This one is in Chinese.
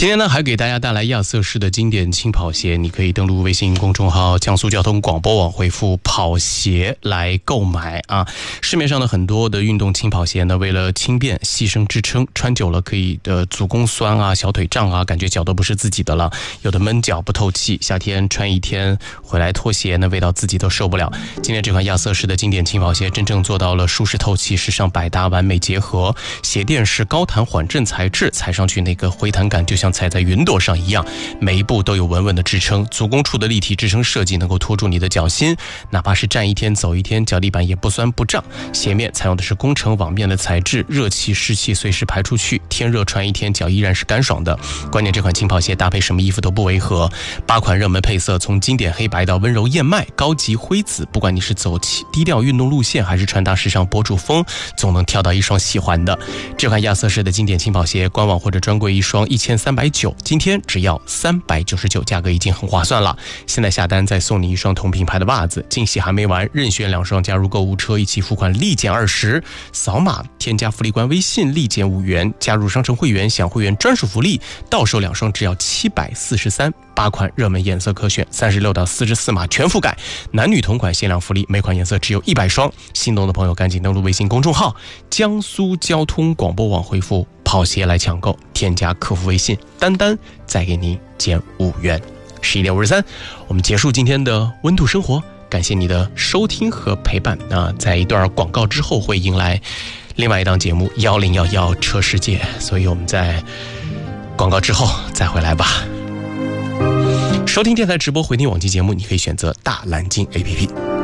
今天呢，还给大家带来亚瑟士的经典轻跑鞋，你可以登录微信公众号江苏交通广播网，回复跑鞋来购买啊。市面上的很多的运动轻跑鞋呢，为了轻便牺牲支撑，穿久了可以足弓酸啊、小腿胀啊，感觉脚都不是自己的了，有的闷脚不透气，夏天穿一天回来脱鞋呢，味道自己都受不了。今天这款亚瑟士的经典轻跑鞋真正做到了舒适透气、时尚百搭、完美结合，鞋垫是高弹缓震材质，踩上去那个回弹感就像踩在云朵上一样，每一步都有稳稳的支撑，足弓处的立体支撑设计能够托住你的脚心，哪怕是站一天走一天，脚底板也不酸不胀。鞋面采用的是工程网面的材质，热气湿气随时排出去，天热穿一天脚依然是干爽的。关键这款轻跑鞋搭配什么衣服都不违和，8款热门配色，从经典黑白到温柔燕麦、高级灰紫，不管你是走低调运动路线还是穿搭时尚博主风，总能挑到一双喜欢的。这款亚瑟士的经典轻跑鞋官网或者专柜一双1390，今天只要399，价格已经很划算了。现在下单再送你一双同品牌的袜子，惊喜还没完，任选2双加入购物车，一起付款立减20，扫码添加福利官微信立减5元，加入商城会员享会员专属福利，到手2双只要743，8款热门颜色可选，36到44码全覆盖，男女同款限量福利，每款颜色只有100双。心动的朋友赶紧登录微信公众号江苏交通广播网，回复跑鞋来抢购，添加客服微信丹丹，再给您减5元。11点53，我们结束今天的温度生活，感谢你的收听和陪伴。在一段广告之后会迎来另外一档节目1011车世界，所以我们在广告之后再回来吧。收听电台直播回听往期节目，你可以选择大蓝鲸 APP。